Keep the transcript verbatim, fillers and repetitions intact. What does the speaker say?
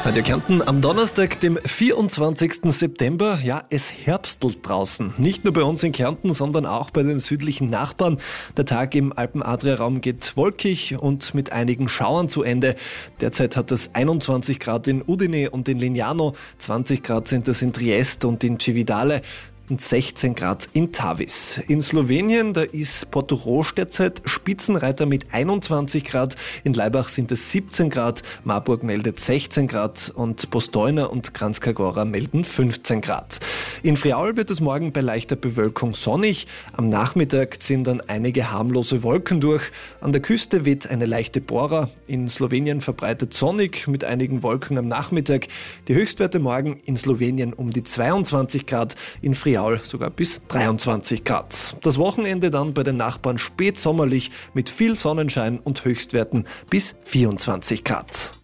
Radio Kärnten am Donnerstag, dem vierundzwanzigsten September. Ja, es herbstelt draußen. Nicht nur bei uns in Kärnten, sondern auch bei den südlichen Nachbarn. Der Tag im Alpen-Adria-Raum geht wolkig und mit einigen Schauern zu Ende. Derzeit hat es einundzwanzig Grad in Udine und in Lignano, zwanzig Grad sind es in Trieste und in Cividale und sechzehn Grad in Tavis. In Slowenien, da ist Portorož derzeit Spitzenreiter mit einundzwanzig Grad. In Laibach sind es siebzehn Grad, Marburg meldet sechzehn Grad und Postojna und Kranjska Gora melden fünfzehn Grad. In Friaul wird es morgen bei leichter Bewölkung sonnig. Am Nachmittag ziehen dann einige harmlose Wolken durch. An der Küste weht eine leichte Bora. In Slowenien verbreitet sonnig mit einigen Wolken am Nachmittag. Die Höchstwerte morgen in Slowenien um die zweiundzwanzig Grad, in Friaul sogar bis dreiundzwanzig Grad. Das Wochenende dann bei den Nachbarn spätsommerlich mit viel Sonnenschein und Höchstwerten bis vierundzwanzig Grad.